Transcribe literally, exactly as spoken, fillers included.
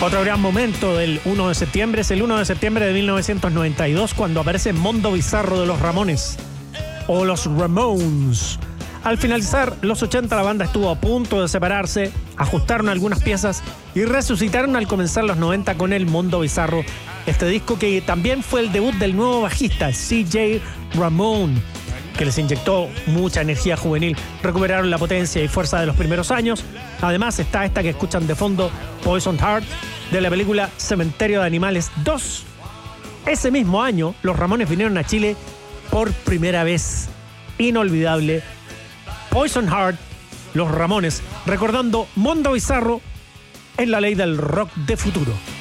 Otro gran momento del uno de septiembre es el uno de septiembre de mil novecientos noventa y dos, cuando aparece Mondo Bizarro de los Ramones, o los Ramones. Al finalizar los ochenta, la banda estuvo a punto de separarse, ajustaron algunas piezas y resucitaron al comenzar los noventa con el Mondo Bizarro. Este disco que también fue el debut del nuevo bajista, C J Ramone, que les inyectó mucha energía juvenil. Recuperaron la potencia y fuerza de los primeros años. Además está esta que escuchan de fondo, Poison Heart, de la película Cementerio de Animales dos. Ese mismo año, los Ramones vinieron a Chile por primera vez. Inolvidable. Poison Heart, los Ramones, recordando Mondo Bizarro en la ley del rock de futuro.